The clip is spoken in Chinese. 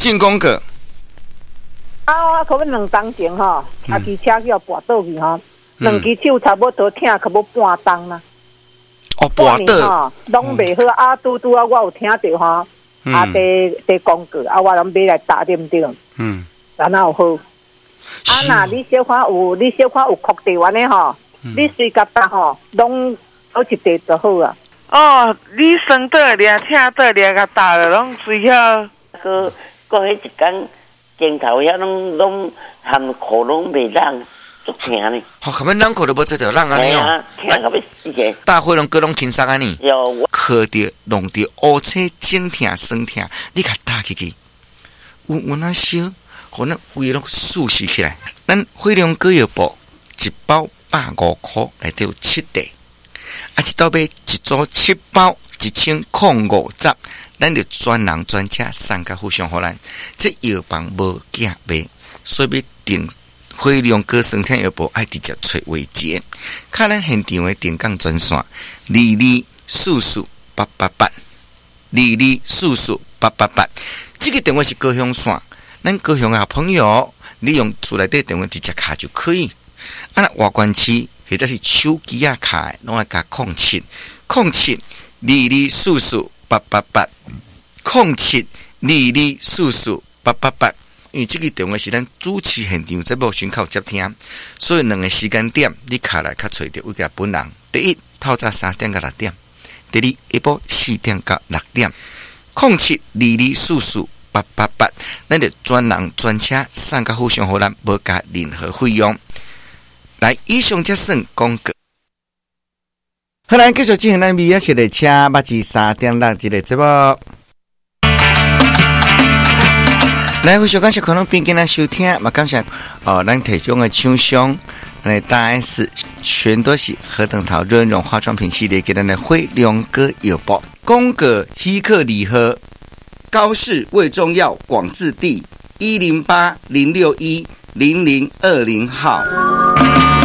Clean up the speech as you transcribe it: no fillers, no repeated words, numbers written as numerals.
进攻个。 我可能2当前吼，骑车叫跋倒去吼，2支手差不多疼，可要半当啦。 跋倒， 拢袂好拄我有听到吼，在广告我拢买来打点点，然后好。那你小可有确定完的吼，你随甲打吼，拢好一地就好啊。 你生倒掠、请倒掠甲打了，拢随遐个迄一间镜头遐拢含裤拢袂冷，足疼呢。 含咱人裤都无这条冷安尼哦。 疼到要死个。 大火龙各拢轻松安尼。 有。 靠着弄着乌青整疼酸疼，你甲打起去，有那烧，互咱胃拢舒适起来。咱火龙果药布一包150块，内底有7袋，一道买一组7包，1050，咱就专人专车送甲互相互咱。这药房无价卖，所以要订火龙果酸疼药布，爱直接找维杰，看咱现场的定岗专线224488，224488，这个电话是高雄线，咱高雄的好朋友，你用厝内底电话直接卡就可以。那外关区或者是手机卡，拢爱加07224488，07224488，因为这个电话是咱主持现场节目宣口接听，所以2个时间点你卡来卡找到有个本人。第一，透早3点到6点；第二，下晡4点到6点。07224488，咱就专人专车送甲互相互咱，无加任何费用。来，以上这算广告。好，咱继续进行咱美食的车捌至3点6这个节目。来，非常感谢可能边跟咱收听，嘛感谢咱提供的厂商，大 S 全都是何等桃润绒化妆品系列给咱的辉龙哥药包，宫格希克礼盒，高市卫中药广治地108-061-0020号。